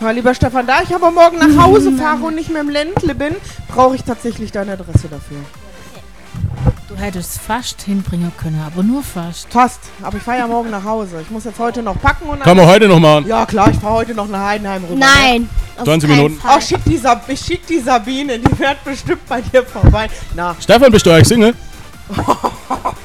Ja, lieber Stefan, da ich aber morgen nach Hause fahre und nicht mehr im Ländle bin, brauche ich tatsächlich deine Adresse dafür. Du hättest fast hinbringen können, aber nur fast. Fast, aber ich fahre ja morgen nach Hause. Ich muss jetzt heute noch packen und Kann man heute noch machen. Ja klar, ich fahre heute noch nach Heidenheim rüber. Nein. auf 20 keinen Minuten. Fall. Oh, schick die Sabine, die fährt bestimmt bei dir vorbei. Na, Stefan, bist du eigentlich Single?